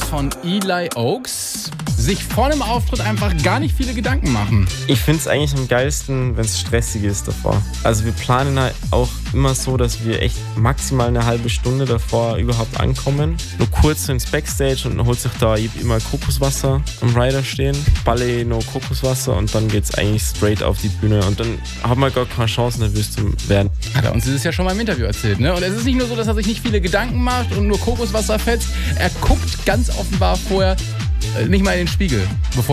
von Eli Oaks. Sich vor einem Auftritt einfach gar nicht viele Gedanken machen. Ich finde es eigentlich am geilsten, wenn es stressig ist davor. Also wir planen halt auch immer so, dass wir echt maximal eine halbe Stunde davor überhaupt ankommen. Nur kurz ins Backstage und dann holt sich da immer Kokoswasser am Rider stehen. Balle nur Kokoswasser und dann geht's eigentlich straight auf die Bühne. Und dann haben wir gar keine Chance, nervös zu werden. Hat er uns dieses Jahr schon mal im Interview erzählt, ne? Und es ist nicht nur so, dass er sich nicht viele Gedanken macht und nur Kokoswasser fetzt. Er guckt ganz offenbar vorher nicht mal in den Spiegel, bevor